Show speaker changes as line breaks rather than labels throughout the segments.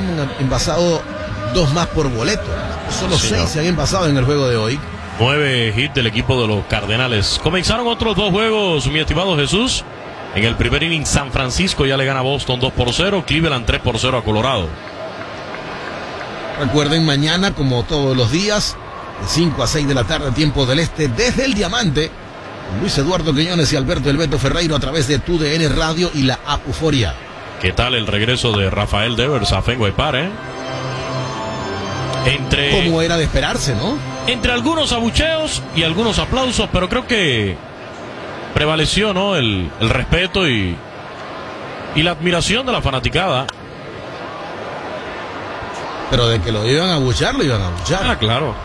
han envasado 2 más por boleto. Solo 6 se han envasado en el juego de hoy.
9 hits del equipo de los Cardenales. Comenzaron otros 2 juegos, mi estimado Jesús. En el primer inning, San Francisco ya le gana a Boston 2-0, Cleveland 3-0 a Colorado.
Recuerden, mañana, como todos los días, de 5 a 6 de la tarde, tiempo del este, desde el Diamante, Luis Eduardo Quiñones y Alberto El Beto Ferreiro a través de TUDN Radio y la app Euforia.
¿Qué tal el regreso de Rafael Devers a Fenway Park,
Como era de esperarse, ¿no?
Entre algunos abucheos y algunos aplausos, pero creo que prevaleció, ¿no? El respeto y la admiración de la fanaticada.
Pero de que lo iban a abuchear, lo iban a abuchear.
Ah, claro.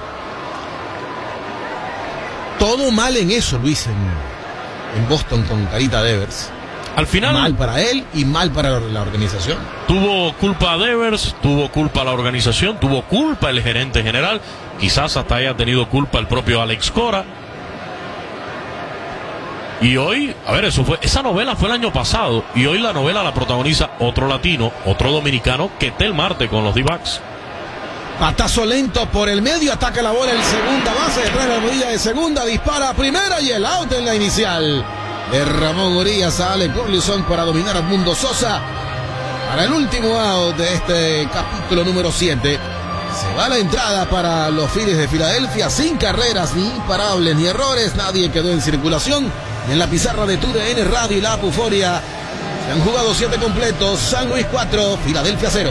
Todo mal en eso, Luis, en Boston con Carita Devers.
Al final,
mal para él y mal para la organización.
Tuvo culpa Devers, tuvo culpa la organización, tuvo culpa el gerente general, quizás hasta haya tenido culpa el propio Alex Cora. Y hoy, a ver, esa novela fue el año pasado, y hoy la novela la protagoniza otro latino, otro dominicano, Ketel Marte con los D-backs.
Patazo lento por el medio, ataca la bola el segunda base, detrás de la rodilla de segunda, dispara a primera y el out en la inicial. De Ramón Urias a Ale Corlison para dominar a Mundo Sosa. Para el último out de este capítulo número 7. Se va la entrada para los Phillies de Filadelfia, sin carreras, ni imparables, ni errores. Nadie quedó en circulación. Y en la pizarra de TUDN Radio y la app Euforia se han jugado 7 completos. San Luis 4, Filadelfia 0.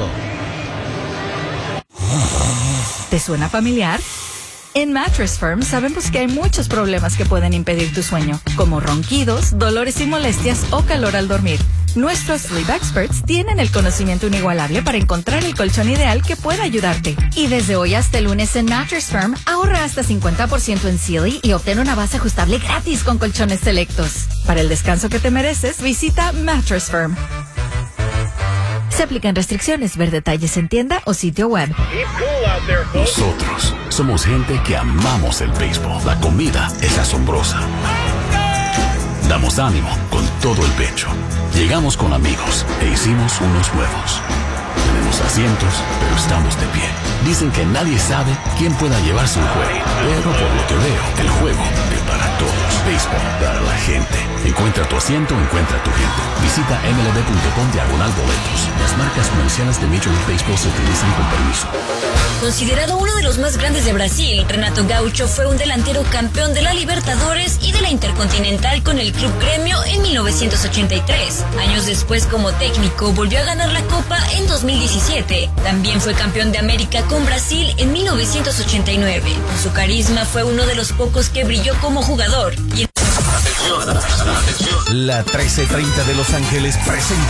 ¿Te suena familiar? En Mattress Firm sabemos que hay muchos problemas que pueden impedir tu sueño, como ronquidos, dolores y molestias o calor al dormir. Nuestros Sleep Experts tienen el conocimiento inigualable para encontrar el colchón ideal que pueda ayudarte. Y desde hoy hasta el lunes en Mattress Firm, ahorra hasta 50% en Sealy y obtén una base ajustable gratis con colchones selectos. Para el descanso que te mereces, visita Mattress Firm. Se aplican restricciones. Ver detalles en tienda o sitio web.
Nosotros somos gente que amamos el béisbol. La comida es asombrosa. Damos ánimo con todo el pecho. Llegamos con amigos e hicimos unos nuevos. Tenemos asientos, pero estamos de pie. Dicen que nadie sabe quién pueda llevarse un juego, pero por lo que veo, el juego es para todos. Béisbol para la gente. Encuentra tu asiento, encuentra tu gente. Visita mlb.com/boletos. Las marcas comerciales de Major League Baseball se utilizan con permiso.
Considerado uno de los más grandes de Brasil, Renato Gaucho fue un delantero campeón de la Libertadores y de la Intercontinental con el Club Gremio en 1983. Años después, como técnico, volvió a ganar la Copa en 2017. También fue campeón de América con Brasil en 1989. Con su carisma fue uno de los pocos que brilló como jugador.
La 1330 de Los Ángeles presenta